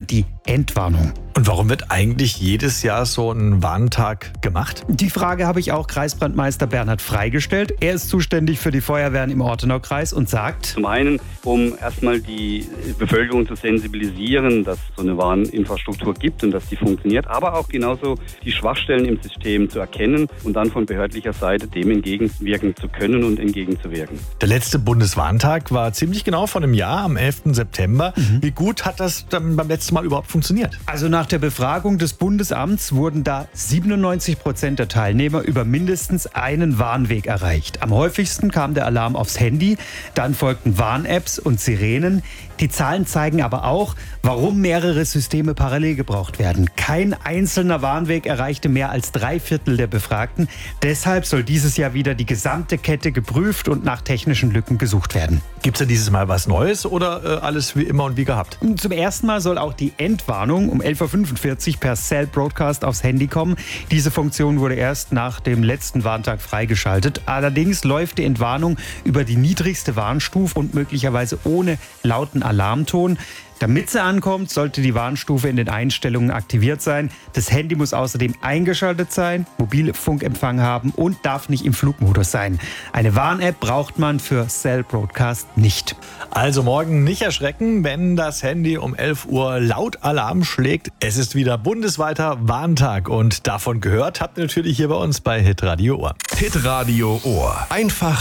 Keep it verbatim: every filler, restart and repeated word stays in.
die Entwarnung. Und warum wird eigentlich jedes Jahr so ein Warntag gemacht? Die Frage habe ich auch Kreisbrandmeister Bernhard Frey gestellt. Er ist zuständig für die Feuerwehren im Ortenaukreis und sagt: Zum einen, um erstmal die Bevölkerung zu sensibilisieren, dass es so eine Warninfrastruktur gibt und dass die funktioniert, aber auch genauso die Schwachstellen im System zu erkennen und dann von behördlicher Seite dem entgegenwirken zu können und entgegenzuwirken. Der letzte Bundeswarntag war ziemlich genau vor einem Jahr, am elften September. Mhm. Wie gut hat das dann beim letzten Mal überhaupt funktioniert? Also nach der Befragung des Bundesamts wurden da siebenundneunzig Prozent der Teilnehmer über mindestens einen Warnweg erreicht. Am häufigsten kam der Alarm aufs Handy, dann folgten Warn-Apps und Sirenen. Die Zahlen zeigen aber auch, warum mehrere Systeme parallel gebraucht werden. Kein einzelner Warnweg erreichte mehr als drei Viertel der Befragten. Deshalb soll dieses Jahr wieder die gesamte Kette geprüft und nach technischen Lücken gesucht werden. Gibt es denn dieses Mal was Neues oder äh, alles wie immer und wie gehabt? Zum ersten Mal soll auch die Entwarnung um elf Uhr fünfundvierzig per Cell Broadcast aufs Handy kommen. Diese Funktion wurde erst nach dem letzten Warntag freigeschaltet. Allerdings läuft die Entwarnung über die niedrigste Warnstufe und möglicherweise ohne lauten Alarmton. Damit sie ankommt, sollte die Warnstufe in den Einstellungen aktiviert sein. Das Handy muss außerdem eingeschaltet sein, Mobilfunkempfang haben und darf nicht im Flugmodus sein. Eine Warn-App braucht man für Cell Broadcast nicht. Also morgen nicht erschrecken, wenn das Handy um elf Uhr laut Alarm schlägt. Es ist wieder bundesweiter Warntag und davon gehört habt ihr natürlich hier bei uns bei Hitradio Ohr. Hitradio Ohr. Einfach